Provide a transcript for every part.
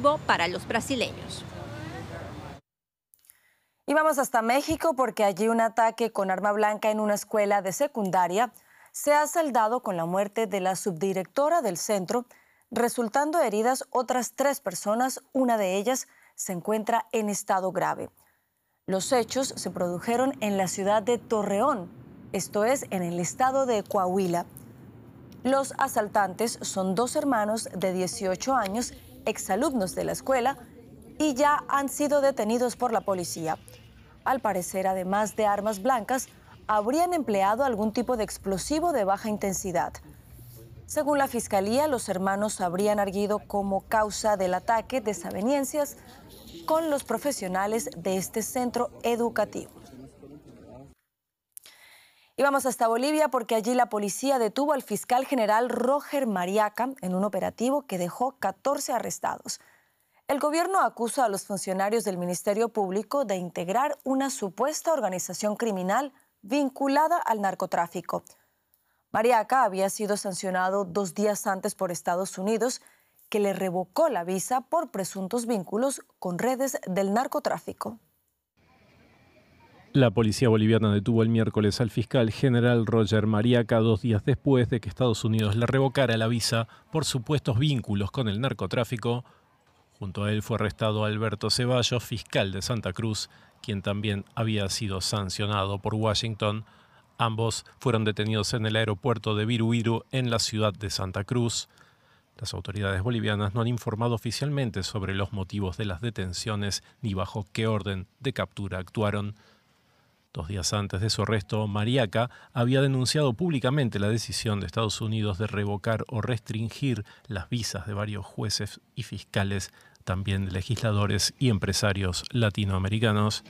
educativo para los brasileños. Y vamos hasta México porque allí un ataque con arma blanca en una escuela de secundaria se ha saldado con la muerte de la subdirectora del centro, resultando heridas otras 3 personas, una de ellas se encuentra en estado grave. Los hechos se produjeron en la ciudad de Torreón, esto es, en el estado de Coahuila. Los asaltantes son 2 hermanos de 18 años, exalumnos de la escuela, y ya han sido detenidos por la policía. Al parecer, además de armas blancas, habrían empleado algún tipo de explosivo de baja intensidad. Según la Fiscalía, los hermanos habrían arguido como causa del ataque desavenencias con los profesionales de este centro educativo. Y vamos hasta Bolivia porque allí la policía detuvo al fiscal general Roger Mariaca en un operativo que dejó 14 arrestados. El gobierno acusa a los funcionarios del Ministerio Público de integrar una supuesta organización criminal vinculada al narcotráfico. Mariaca había sido sancionado 2 días antes por Estados Unidos, que le revocó la visa por presuntos vínculos con redes del narcotráfico. La policía boliviana detuvo el miércoles al fiscal general Roger Mariaca 2 días después de que Estados Unidos le revocara la visa por supuestos vínculos con el narcotráfico. Junto a él fue arrestado Alberto Ceballos, fiscal de Santa Cruz, quien también había sido sancionado por Washington. Ambos fueron detenidos en el aeropuerto de Viruiru, en la ciudad de Santa Cruz. Las autoridades bolivianas no han informado oficialmente sobre los motivos de las detenciones ni bajo qué orden de captura actuaron. 2 días antes de su arresto, Mariaca había denunciado públicamente la decisión de Estados Unidos de revocar o restringir las visas de varios jueces y fiscales, también de legisladores y empresarios latinoamericanos.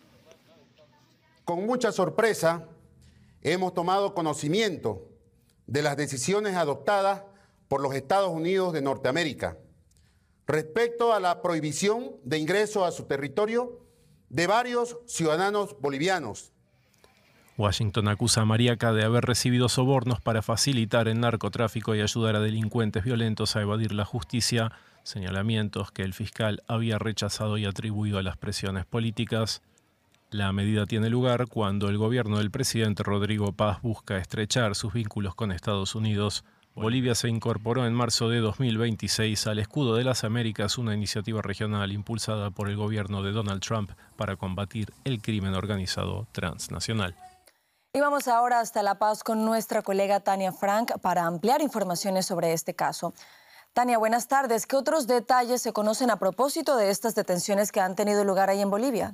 Con mucha sorpresa, hemos tomado conocimiento de las decisiones adoptadas por los Estados Unidos de Norteamérica respecto a la prohibición de ingreso a su territorio de varios ciudadanos bolivianos. Washington acusa a Mariaca de haber recibido sobornos para facilitar el narcotráfico y ayudar a delincuentes violentos a evadir la justicia, señalamientos que el fiscal había rechazado y atribuido a las presiones políticas. La medida tiene lugar cuando el gobierno del presidente Rodrigo Paz busca estrechar sus vínculos con Estados Unidos. Bolivia se incorporó en marzo de 2026 al Escudo de las Américas, una iniciativa regional impulsada por el gobierno de Donald Trump para combatir el crimen organizado transnacional. Y vamos ahora hasta La Paz con nuestra colega Tania Frank para ampliar informaciones sobre este caso. Tania, buenas tardes. ¿Qué otros detalles se conocen a propósito de estas detenciones que han tenido lugar ahí en Bolivia?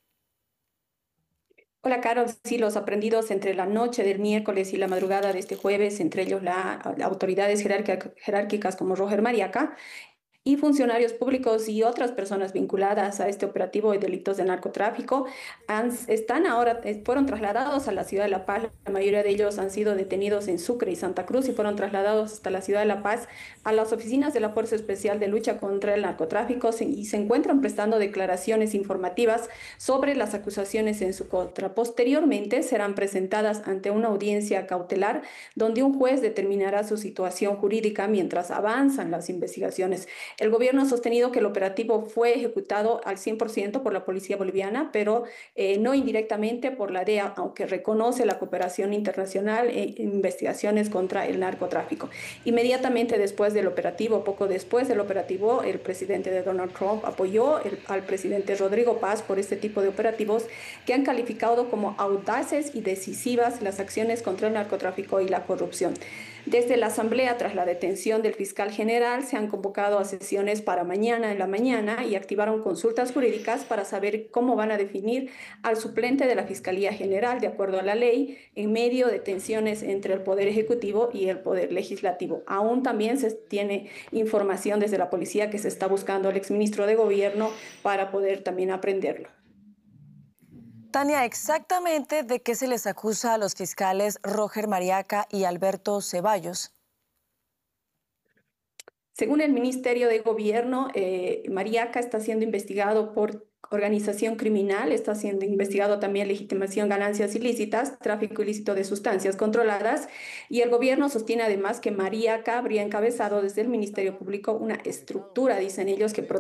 Hola, Carol. Sí, los aprendidos entre la noche del miércoles y la madrugada de este jueves, entre ellos las autoridades jerárquicas como Roger Mariaca, y funcionarios públicos y otras personas vinculadas a este operativo de delitos de narcotráfico fueron trasladados a la ciudad de La Paz. La mayoría de ellos han sido detenidos en Sucre y Santa Cruz y fueron trasladados hasta la ciudad de La Paz a las oficinas de la Fuerza Especial de Lucha contra el Narcotráfico y se encuentran prestando declaraciones informativas sobre las acusaciones en su contra. Posteriormente serán presentadas ante una audiencia cautelar donde un juez determinará su situación jurídica mientras avanzan las investigaciones. El gobierno ha sostenido que el operativo fue ejecutado al 100% por la policía boliviana, pero no indirectamente por la DEA, aunque reconoce la cooperación internacional en investigaciones contra el narcotráfico. Inmediatamente después del operativo, poco después del operativo, el presidente de Donald Trump apoyó al presidente Rodrigo Paz por este tipo de operativos que han calificado como audaces y decisivas las acciones contra el narcotráfico y la corrupción. Desde la Asamblea, tras la detención del fiscal general, se han convocado a sesiones para mañana en la mañana y activaron consultas jurídicas para saber cómo van a definir al suplente de la Fiscalía General, de acuerdo a la ley, en medio de tensiones entre el Poder Ejecutivo y el Poder Legislativo. Aún también se tiene información desde la policía que se está buscando al exministro de Gobierno para poder también aprenderlo. Tania, ¿exactamente de qué se les acusa a los fiscales Roger Mariaca y Alberto Ceballos? Según el Ministerio de Gobierno, Mariaca está siendo investigado por organización criminal, está siendo investigado también legitimación ganancias ilícitas, tráfico ilícito de sustancias controladas, y el gobierno sostiene además que Mariaca habría encabezado desde el Ministerio Público una estructura, dicen ellos, que